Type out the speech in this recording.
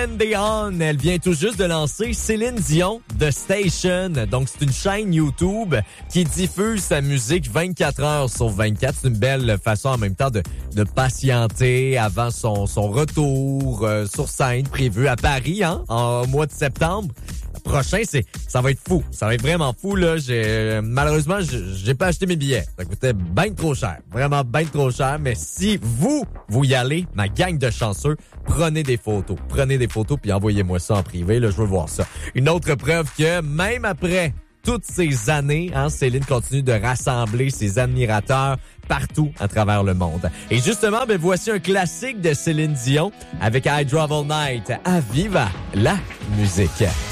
On. Elle vient tout juste de lancer Céline Dion The Station. Donc, c'est une chaîne YouTube qui diffuse sa musique 24 heures sur 24. C'est une belle façon en même temps de patienter avant son retour sur scène prévu à Paris, en mois de septembre. Prochain, ça va être fou. Ça va être vraiment fou, là. Malheureusement, j'ai pas acheté mes billets. Ça coûtait bien trop cher. Vraiment bien trop cher. Mais si vous y allez, ma gang de chanceux, prenez des photos. Prenez des photos puis envoyez-moi ça en privé. Là, je veux voir ça. Une autre preuve que même après toutes ces années, Céline continue de rassembler ses admirateurs partout à travers le monde. Et justement, voici un classique de Céline Dion avec I Drive All Night. À viva la musique.